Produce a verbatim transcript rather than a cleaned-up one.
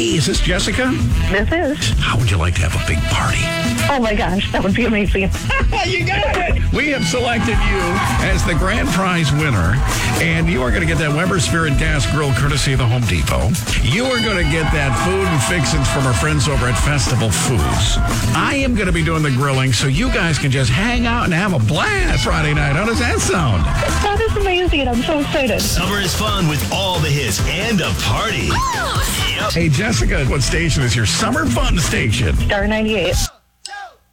Hey, is this Jessica? This is. How would you like to have a big party? Oh my gosh, that would be amazing. You got it! We have selected you as the grand prize winner, and you are going to get that Weber Spirit Gas Grill courtesy of the Home Depot. You are going to get that food and fixings from our friends over at Festival Foods. I am going to be doing the grilling, so you guys can just hang out and have a blast Friday night. How does that sound? That is amazing. I'm so excited. Summer is fun with all the hits and a party. Yep. Hey, Jessica, what station is your summer fun station? Star ninety-eight.